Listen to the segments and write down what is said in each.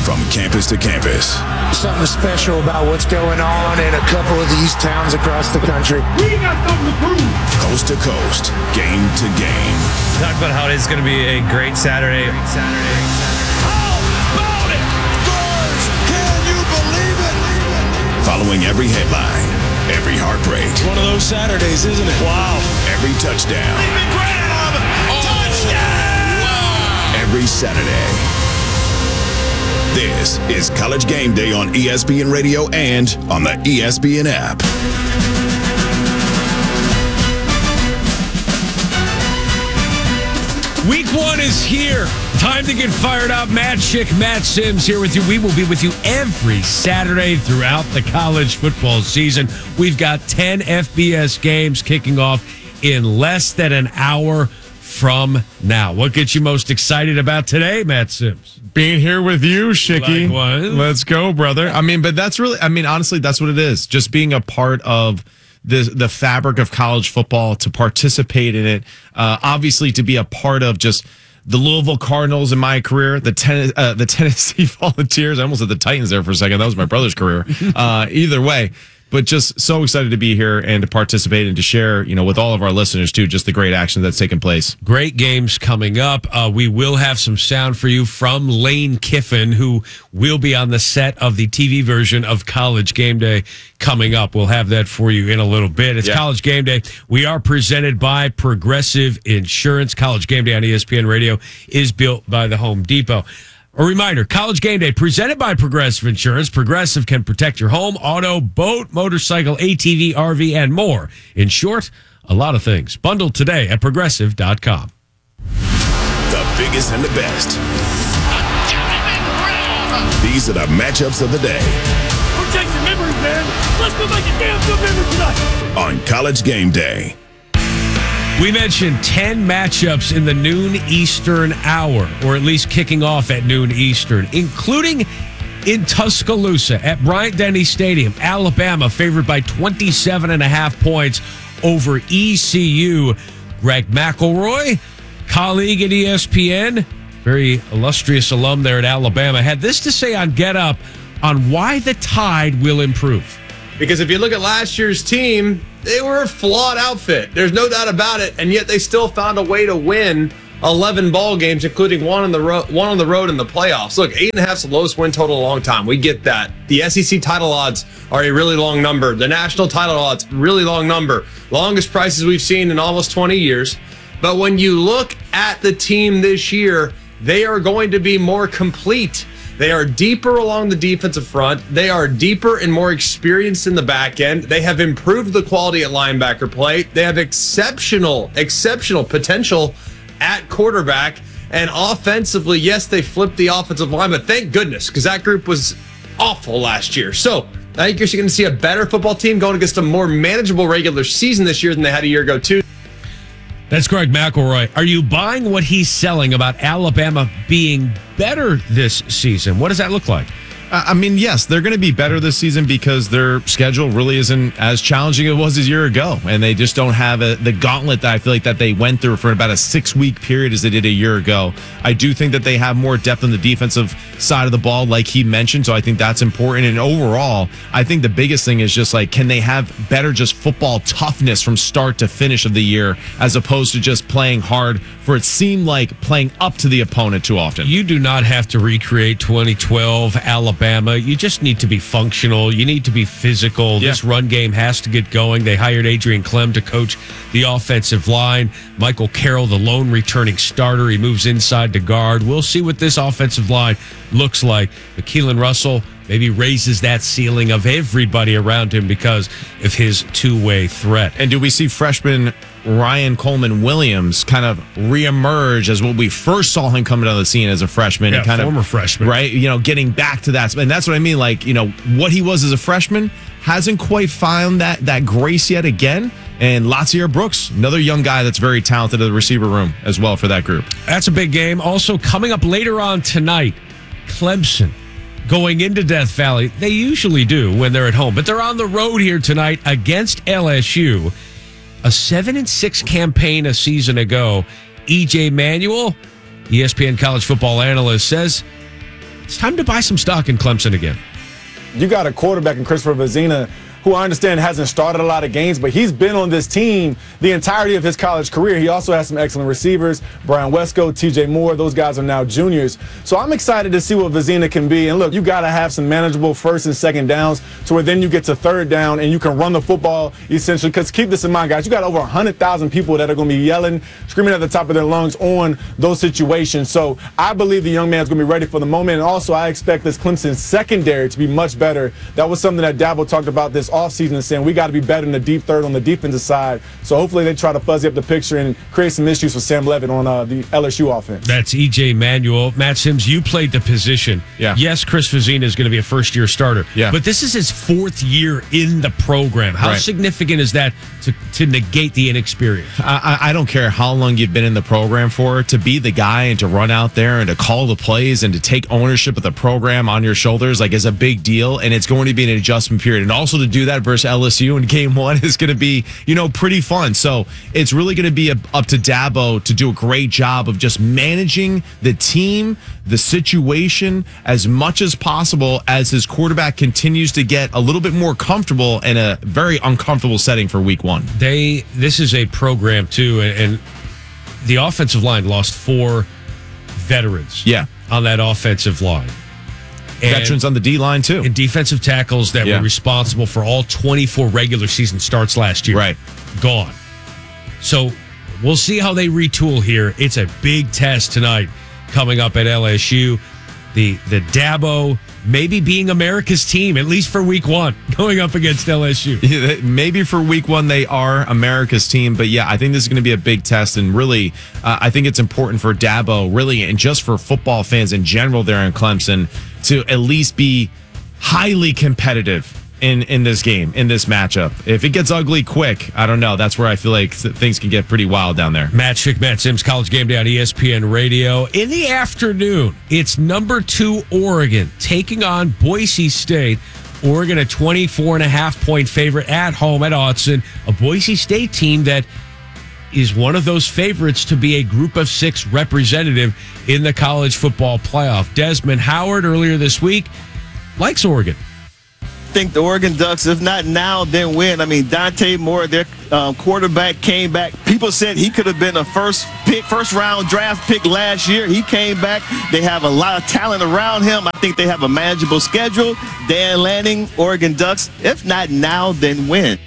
from campus to campus. Something special about what's going on in a couple of these towns across the country. We got something to prove. Coast to coast, game to game. Talk about how it is going to be a great Saturday. How about it? Birds, can you believe it? Following every headline, every heartbreak. One of those Saturdays, isn't it? Wow. Every touchdown. Touchdown! Every Saturday. This is College Game Day on ESPN Radio and on the ESPN app. Week 1 is here. Time to get fired up. Matt Schick, Matt Sims here with you. We will be with you every Saturday throughout the college football season. We've got 10 FBS games kicking off in less than an hour from now. What gets you most excited about today, Matt Sims? Being here with you, Shicky. Likewise. Let's go, brother. But that's really, honestly, that's what it is. Just being a part of the fabric of college football, to participate in it, obviously to be a part of just the Louisville Cardinals in my career, the Tennessee Volunteers. I almost said the Titans there for a second. That was my brother's career. Either way. But just so excited to be here and to participate and to share, with all of our listeners, too, just the great action that's taken place. Great games coming up. We will have some sound for you from Lane Kiffin, who will be on the set of the TV version of College Game Day coming up. We'll have that for you in a little bit. It's College Game Day. We are presented by Progressive Insurance. College Game Day on ESPN Radio is built by the Home Depot. A reminder, College Game Day presented by Progressive Insurance. Progressive can protect your home, auto, boat, motorcycle, ATV, RV, and more. In short, a lot of things. Bundled today at Progressive.com. The biggest and the best. These are the matchups of the day. We're chasing memories, man. Let's go make a damn good memory tonight. On College Game Day. We mentioned 10 matchups in the noon Eastern hour, or at least kicking off at noon Eastern, including in Tuscaloosa at Bryant-Denny Stadium. Alabama favored by 27.5 points over ECU. Greg McElroy, colleague at ESPN, very illustrious alum there at Alabama, had this to say on Get Up on why the Tide will improve. Because if you look at last year's team, they were a flawed outfit. There's no doubt about it. And yet they still found a way to win 11 ball games, including one on the road in the playoffs. Look, 8.5 is the lowest win total in a long time. We get that. The SEC title odds are a really long number. The national title odds, really long number. Longest prices we've seen in almost 20 years. But when you look at the team this year, they are going to be more complete. They are deeper along the defensive front. They are deeper and more experienced in the back end. They have improved the quality at linebacker play. They have exceptional potential at quarterback. And offensively, yes, they flipped the offensive line, but thank goodness, because that group was awful last year. So I think you're going to see a better football team going against a more manageable regular season this year than they had a year ago, too. That's Greg McElroy. Are you buying what he's selling about Alabama being better this season? What does that look like? Yes, they're going to be better this season because their schedule really isn't as challenging as it was a year ago. And they just don't have the gauntlet that I feel like that they went through for about a 6-week period as they did a year ago. I do think that they have more depth on the defensive side of the ball, like he mentioned. So I think that's important. And overall, I think the biggest thing is just like, can they have better just football toughness from start to finish of the year, as opposed to just playing hard for it seemed like playing up to the opponent too often. You do not have to recreate 2012 Alabama. You just need to be functional. You need to be physical. Yeah. This run game has to get going. They hired Adrian Clem to coach the offensive line. Michael Carroll, the lone returning starter. He moves inside to guard. We'll see what this offensive line looks like. But Keelan Russell maybe raises that ceiling of everybody around him because of his two-way threat. And do we see freshman Ryan Coleman Williams kind of reemerge as what we first saw him coming on the scene as a freshman? Yeah, and kind former freshman. Right? Getting back to that. And that's what I mean. Like, what he was as a freshman hasn't quite found that grace yet again. And Latsier Brooks, another young guy that's very talented in the receiver room as well for that group. That's a big game. Also coming up later on tonight, Clemson going into Death Valley. They usually do when they're at home, but they're on the road here tonight against LSU. A 7-6 campaign a season ago. EJ Manuel, ESPN college football analyst, says it's time to buy some stock in Clemson again. You got a quarterback in Christopher Vezina, who I understand hasn't started a lot of games, but he's been on this team the entirety of his college career. He also has some excellent receivers, Brian Wesco, TJ Moore. Those guys are now juniors. So I'm excited to see what Vezina can be. And look, you got to have some manageable first and second downs to where then you get to third down and you can run the football essentially. Because keep this in mind, guys, you got over 100,000 people that are going to be yelling, screaming at the top of their lungs on those situations. So I believe the young man's going to be ready for the moment. And also I expect this Clemson secondary to be much better. That was something that Dabo talked about this offseason, saying we got to be better in the deep third on the defensive side. So hopefully they try to fuzzy up the picture and create some issues for Sam Levitt on the LSU offense. That's E.J. Manuel. Matt Sims, you played the position. Yeah. Yes, Chris Vezina is going to be a first-year starter. Yeah. But this is his 4th year in the program. How Right. significant is that to negate the inexperience? I don't care how long you've been in the program for, to be the guy and to run out there and to call the plays and to take ownership of the program on your shoulders, like, is a big deal. And it's going to be an adjustment period. And also to do that versus LSU in game 1 is going to be, pretty fun. So it's really going to be up to Dabo to do a great job of just managing the team, the situation as much as possible as his quarterback continues to get a little bit more comfortable in a very uncomfortable setting for week 1. This is a program too, and the offensive line lost 4 veterans. Yeah. On that offensive line. And Veterans on the D line too. And defensive tackles that Yeah. were responsible for all 24 regular season starts last year. Right. Gone. So we'll see how they retool here. It's a big test tonight coming up at LSU. The Dabo maybe being America's team, at least for week 1, going up against LSU. Yeah, maybe for week 1 they are America's team, but yeah, I think this is going to be a big test, and really, I think it's important for Dabo, really, and just for football fans in general there in Clemson, to at least be highly competitive in this game, in this matchup. If it gets ugly quick, I don't know. That's where I feel like things can get pretty wild down there. Matt Schick, Matt Sims, College Game Day on ESPN Radio. In the afternoon, it's number 2 Oregon taking on Boise State. Oregon, a 24.5-point favorite at home at Autzen. A Boise State team that is one of those favorites to be a group of 6 representative in the college football playoff. Desmond Howard earlier this week likes Oregon. I think the Oregon Ducks, if not now, then when. I mean, Dante Moore, their quarterback, came back. People said he could have been a first round draft pick last year. He came back. They have a lot of talent around him. I think they have a manageable schedule. Dan Lanning, Oregon Ducks, if not now, then when.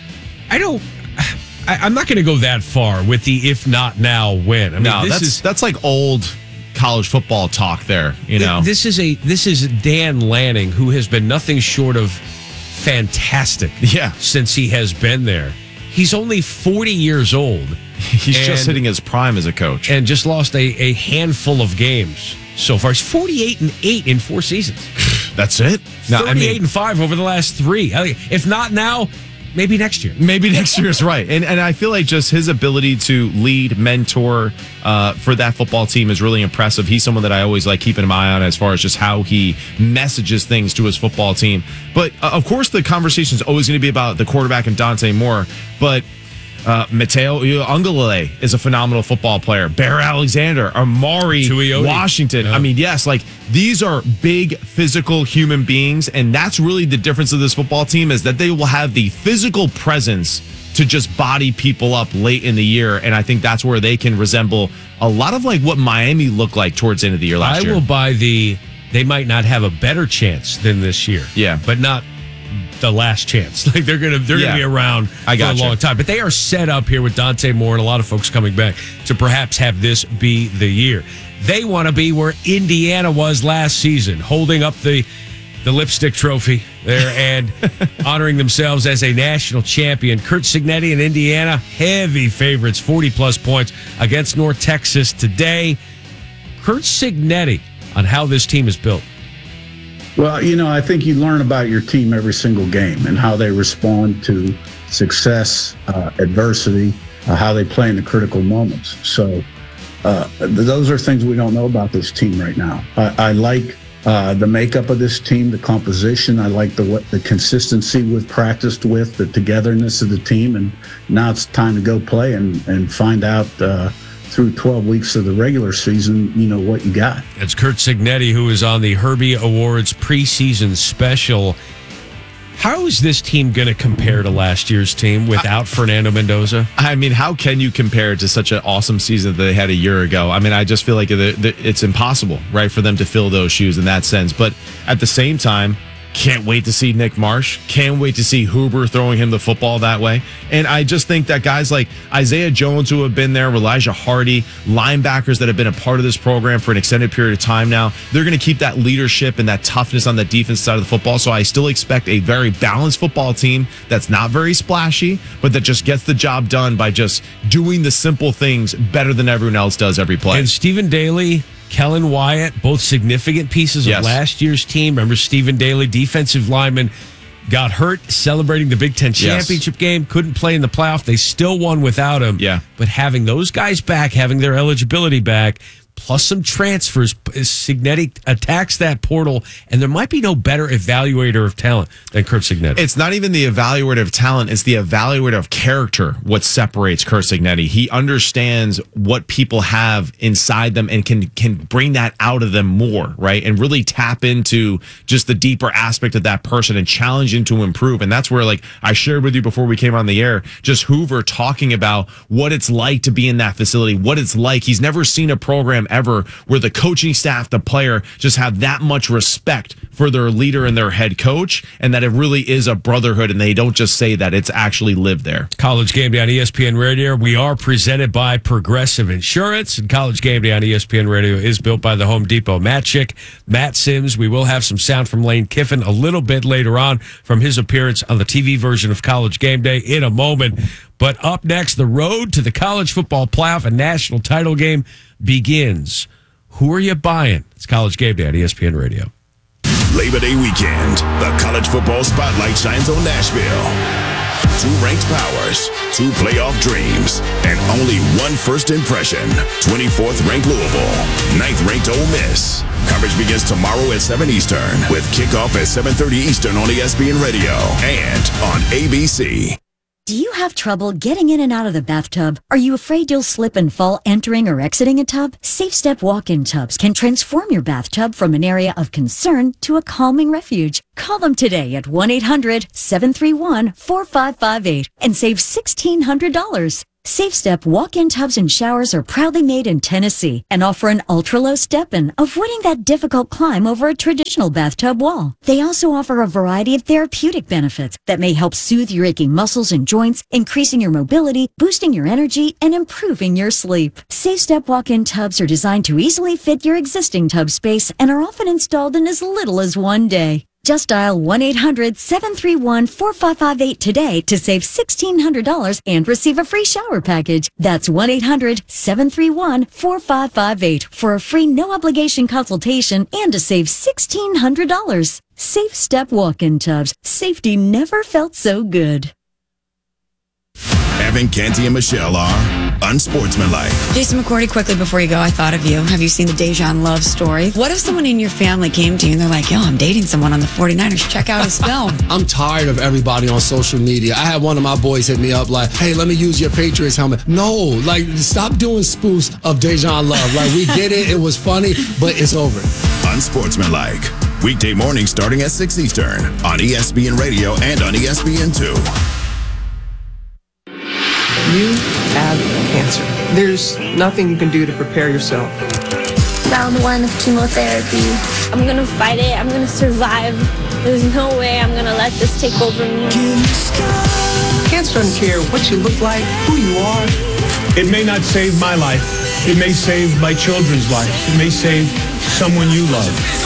I'm not going to go that far with the if not now, when. I mean, that's like old college football talk there, This is Dan Lanning, who has been nothing short of fantastic since he has been there. He's only 40 years old. He's just hitting his prime as a coach. And just lost a handful of games so far. He's 48-8 in 4 seasons. That's it? 38-5 over the last 3. If not now, maybe next year. Maybe next year is right. And I feel like just his ability to lead, mentor for that football team is really impressive. He's someone that I always like keeping an eye on as far as just how he messages things to his football team. But of course, the conversation is always going to be about the quarterback and Dante Moore. But Mateo Ungalale is a phenomenal football player. Bear Alexander, Amari Washington. Yeah. I mean, yes, like these are big physical human beings, and that's really the difference of this football team, is that they will have the physical presence to just body people up late in the year, and I think that's where they can resemble a lot of like what Miami looked like towards the end of the year last year. I will buy they might not have a better chance than this year. Yeah. But not the last chance. Like they're gonna be around for a long time. But they are set up here with Dante Moore and a lot of folks coming back to perhaps have this be the year. They want to be where Indiana was last season, holding up the lipstick trophy there and honoring themselves as a national champion. Curt Cignetti in Indiana, heavy favorites, 40-plus points against North Texas today. Curt Cignetti on how this team is built. Well, I think you learn about your team every single game and how they respond to success, adversity, how they play in the critical moments. So those are things we don't know about this team right now. I like the makeup of this team, the composition. I like the consistency we've practiced with, the togetherness of the team. And now it's time to go play and find out through 12 weeks of the regular season, you know what you got. It's Curt Cignetti, who is on the Herbie Awards preseason special. How is this team going to compare to last year's team without Fernando Mendoza? I mean, how can you compare it to such an awesome season that they had a year ago? I mean, I just feel like it's impossible, right, for them to fill those shoes in that sense. But at the same time, can't wait to see Nick Marsh. Can't wait to see Huber throwing him the football that way. And I just think that guys like Isaiah Jones, who have been there, Elijah Hardy, linebackers that have been a part of this program for an extended period of time now, they're going to keep that leadership and that toughness on the defense side of the football. So I still expect a very balanced football team that's not very splashy, but that just gets the job done by just doing the simple things better than everyone else does every play. And Stephen Daly, Kellen Wyatt, both significant pieces of last year's team. Remember, Stephen Daly, defensive lineman, got hurt celebrating the Big Ten championship game, couldn't play in the playoff. They still won without him. Yeah. But having those guys back, having their eligibility back, plus some transfers, Cignetti attacks that portal, and there might be no better evaluator of talent than Curt Cignetti. It's not even the evaluator of talent, it's the evaluator of character what separates Curt Cignetti. He understands what people have inside them and can bring that out of them more, right? And really tap into just the deeper aspect of that person and challenge him to improve. And that's where, like I shared with you before we came on the air, just Hoover talking about what it's like to be in that facility, what it's like. He's never seen a program ever where the coaching staff, the player, just have that much respect for their leader and their head coach, and that it really is a brotherhood, and they don't just say that, it's actually lived there. College Game Day on ESPN Radio. We are presented by Progressive Insurance, and College Game Day on ESPN Radio is built by the Home Depot. Matt Schick, Matt Sims. We will have some sound from Lane Kiffin a little bit later on from his appearance on the TV version of College Game Day in a moment. But up next, the road to the college football playoff and national title game begins. Who are you buying? It's College Game Day on ESPN Radio. Labor Day weekend, the college football spotlight shines on Nashville. 2 ranked powers, 2 playoff dreams, and only one first impression. 24th ranked Louisville, 9th ranked Ole Miss. Coverage begins tomorrow at 7 Eastern with kickoff at 7:30 Eastern on ESPN Radio and on ABC. Do you have trouble getting in and out of the bathtub? Are you afraid you'll slip and fall entering or exiting a tub? Safe Step walk-in tubs can transform your bathtub from an area of concern to a calming refuge. Call them today at 1-800-731-4558 and save $1,600. Safe Step walk-in tubs and showers are proudly made in Tennessee and offer an ultra-low step-in, avoiding that difficult climb over a traditional bathtub wall. They also offer a variety of therapeutic benefits that may help soothe your aching muscles and joints, increasing your mobility, boosting your energy, and improving your sleep. Safe Step walk-in tubs are designed to easily fit your existing tub space and are often installed in as little as 1 day. Just dial 1-800-731-4558 today to save $1,600 and receive a free shower package. That's 1-800-731-4558 for a free no-obligation consultation and to save $1,600. Safe Step walk-in tubs. Safety never felt so good. Evan, Canty, and Michelle are unsportsmanlike. Jason McCourty, quickly before you go, I thought of you. Have you seen the Dejan Love story? What if someone in your family came to you and they're like, yo, I'm dating someone on the 49ers. Check out his film. I'm tired of everybody on social media. I had one of my boys hit me up like, hey, let me use your Patriots helmet. No, like, stop doing spoofs of Dejan Love. Like, we get it. It was funny, but it's over. Unsportsmanlike. Weekday mornings starting at 6 Eastern on ESPN Radio and on ESPN2. You have cancer. There's nothing you can do to prepare yourself. Round 1 of chemotherapy. I'm gonna fight it. I'm gonna survive. There's no way I'm gonna let this take over me. Cancer doesn't care what you look like, who you are. It may not save my life. It may save my children's life. It may save someone you love.